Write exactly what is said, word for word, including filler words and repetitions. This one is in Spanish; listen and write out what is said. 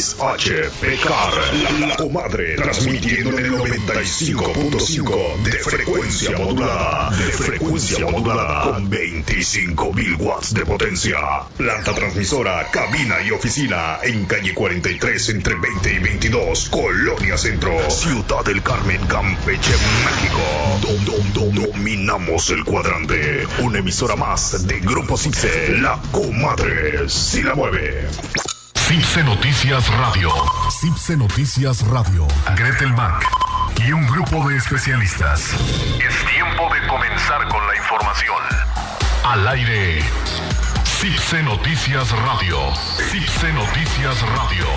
X H P C A R, la, la comadre, transmitiendo en el noventa y cinco punto cinco de frecuencia modulada, de frecuencia modulada, con veinticinco mil watts de potencia. Planta transmisora, cabina y oficina en calle cuarenta y tres entre veinte y veintidós, Colonia Centro, Ciudad del Carmen, Campeche, México. Dom, dom, dom, dominamos el cuadrante. Una emisora más de Grupo Cipse, la comadre si la mueve. Cipse Noticias Radio. Cipse Noticias Radio. Gretel Mack y un grupo de especialistas. Es tiempo de comenzar con la información. Al aire. Cipse Noticias Radio. Cipse Noticias Radio.